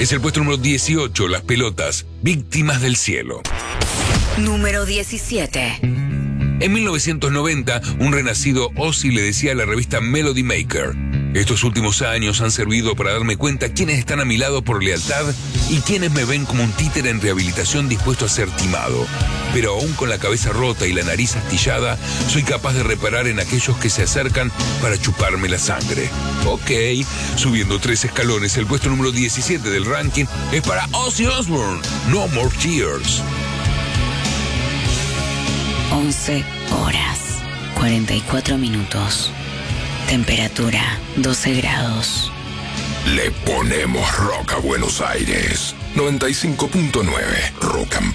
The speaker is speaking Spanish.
Es el puesto número 18, Las Pelotas, Víctimas del Cielo. Número 17. En 1990, un renacido Ozzy le decía a la revista Melody Maker: estos últimos años han servido para darme cuenta quiénes están a mi lado por lealtad y quiénes me ven como un títere en rehabilitación dispuesto a ser timado. Pero aún con la cabeza rota y la nariz astillada, soy capaz de reparar en aquellos que se acercan para chuparme la sangre. Ok, subiendo 3 escalones, el puesto número 17 del ranking es para Ozzy Osbourne, No More Tears. 11 horas, 44 minutos. Temperatura 12 grados. Le ponemos rock a Buenos Aires. 95.9 Rock and